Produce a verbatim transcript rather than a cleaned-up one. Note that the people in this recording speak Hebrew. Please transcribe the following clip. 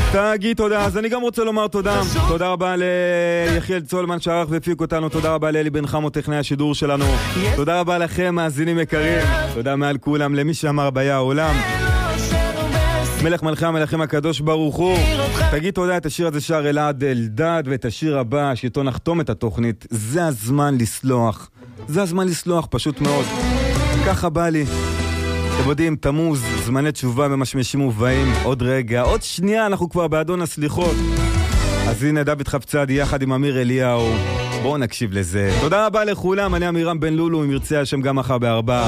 תגיד תודה. אז אני גם רוצה לומר תודה. תודה רבה ליחיאל צולמן שערך והפיק אותנו. תודה רבה לאלי בן חמו טכנאי השידור שלנו. תודה רבה לכם מאזינים יקרים. תודה מעל כולם למי שאמר ביה העולם, מלך מלכי המלכים הקדוש ברוך הוא. תגיד תודה. את השיר הזה שר אלעד אלדד, ואת השיר הבא שאיתו נחתום את התוכנית, זה הזמן לסלוח. זה הזמן לסלוח, פשוט מאוד. ככה בא לי. אתם יודעים, תמוז, זמני תשובה במשמשים ובאים. עוד רגע, עוד שנייה, אנחנו כבר באדון הסליחות. אז הנה דוד חפצדי יחד עם אמיר אליהו. בואו נקשיב לזה. תודה רבה לכולם. אני אמירם בן לולו, אם ירצה השם גם מחר בארבע.